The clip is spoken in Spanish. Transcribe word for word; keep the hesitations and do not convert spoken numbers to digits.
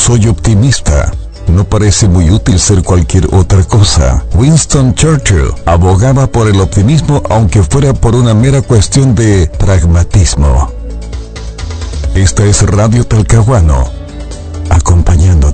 soy optimista. No parece muy útil ser cualquier otra cosa. Winston Churchill abogaba por el optimismo aunque fuera por una mera cuestión de pragmatismo. Esta es Radio Talcahuano, acompañándote.